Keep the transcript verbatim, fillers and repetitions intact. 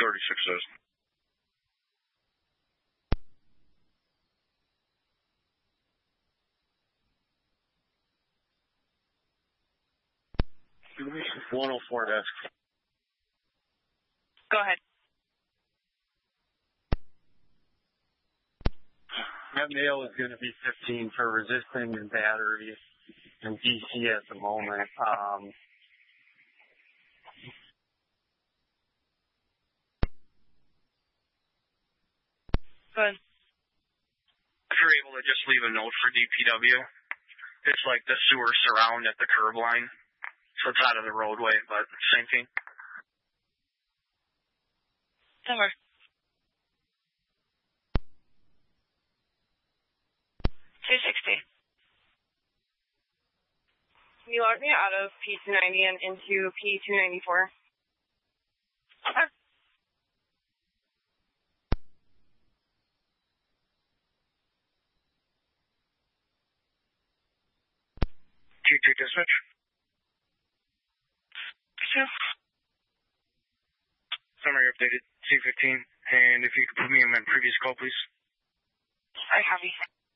thirty-six says. one oh four desk. Go ahead. That mail is going to be fifteen for resisting and battery and D C at the moment. Um, Good. If you're able to just leave a note for D P W, it's like the sewer surround at the curb line, so it's out of the roadway, but same thing. Number. two sixty. You logged me out of P two ninety and into P two ninety-four. Okay. G two dispatch. Two. Summary updated, C fifteen, and if you could put me in my previous call, please. I copy.